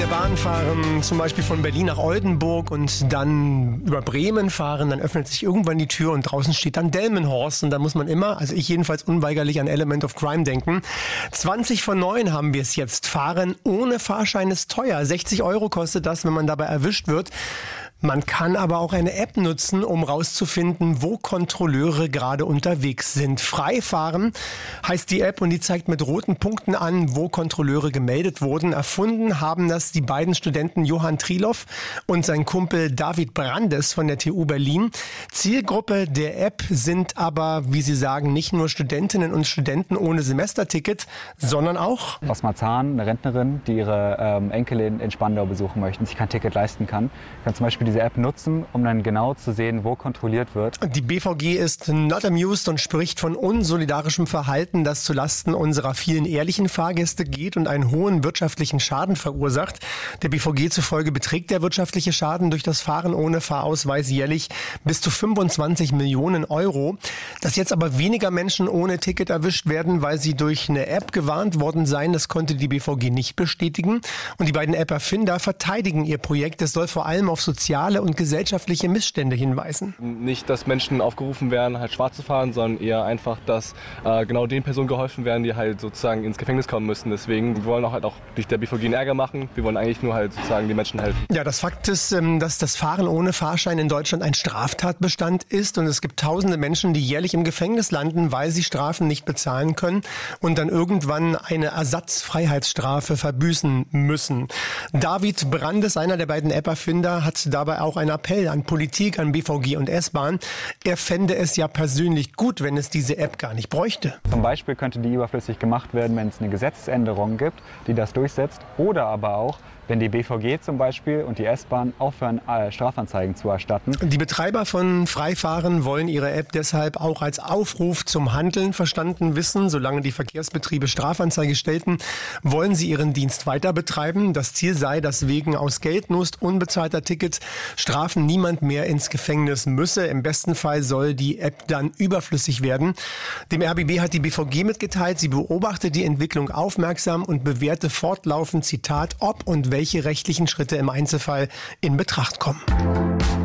der Bahn fahren, zum Beispiel von Berlin nach Oldenburg und dann über Bremen fahren, dann öffnet sich irgendwann die Tür und draußen steht dann Delmenhorst und da muss man immer, also ich jedenfalls unweigerlich an Element of Crime denken. 20:09 haben wir es jetzt. Fahren ohne Fahrschein ist teuer. 60 € kostet das, wenn man dabei erwischt wird. Man kann aber auch eine App nutzen, um rauszufinden, wo Kontrolleure gerade unterwegs sind. Freifahren heißt die App und die zeigt mit roten Punkten an, wo Kontrolleure gemeldet wurden. Erfunden haben das die beiden Studenten Johann Triloff und sein Kumpel David Brandes von der TU Berlin. Zielgruppe der App sind aber, wie sie sagen, nicht nur Studentinnen und Studenten ohne Semesterticket, sondern auch aus Marzahn, eine Rentnerin, die ihre Enkelin in Spandau besuchen möchte und sich kein Ticket leisten kann zum Beispiel diese App nutzen, um dann genau zu sehen, wo kontrolliert wird. Die BVG ist not amused und spricht von unsolidarischem Verhalten, das zulasten unserer vielen ehrlichen Fahrgäste geht und einen hohen wirtschaftlichen Schaden verursacht. Der BVG zufolge beträgt der wirtschaftliche Schaden durch das Fahren ohne Fahrausweis jährlich bis zu 25 Millionen €. Dass jetzt aber weniger Menschen ohne Ticket erwischt werden, weil sie durch eine App gewarnt worden seien, das konnte die BVG nicht bestätigen. Und die beiden App-Erfinder verteidigen ihr Projekt. Es soll vor allem auf soziale und gesellschaftliche Missstände hinweisen. Nicht, dass Menschen aufgerufen werden, halt schwarz zu fahren, sondern eher einfach, dass genau den Personen geholfen werden, die halt sozusagen ins Gefängnis kommen müssen. Deswegen, wir wollen auch nicht der BVG einen Ärger machen. Wir wollen eigentlich nur halt sozusagen den Menschen helfen. Ja, das Fakt ist, dass das Fahren ohne Fahrschein in Deutschland ein Straftatbestand ist und es gibt tausende Menschen, die jährlich im Gefängnis landen, weil sie Strafen nicht bezahlen können und dann irgendwann eine Ersatzfreiheitsstrafe verbüßen müssen. David Brandes, einer der beiden App-Erfinder, hat dabei auch einen Appell an Politik, an BVG und S-Bahn. Er fände es ja persönlich gut, wenn es diese App gar nicht bräuchte. Zum Beispiel könnte die überflüssig gemacht werden, wenn es eine Gesetzesänderung gibt, die das durchsetzt. Oder aber auch, wenn die BVG zum Beispiel und die S-Bahn aufhören, Strafanzeigen zu erstatten. Die Betreiber von Freifahren wollen ihre App deshalb auch als Aufruf zum Handeln verstanden wissen. Solange die Verkehrsbetriebe Strafanzeige stellten, wollen sie ihren Dienst weiter betreiben. Das Ziel sei, dass wegen aus Geldnot unbezahlter Tickets Strafen niemand mehr ins Gefängnis müsse. Im besten Fall soll die App dann überflüssig werden. Dem RBB hat die BVG mitgeteilt, sie beobachtet die Entwicklung aufmerksam und bewerte fortlaufend, Zitat, ob und welche rechtlichen Schritte im Einzelfall in Betracht kommen.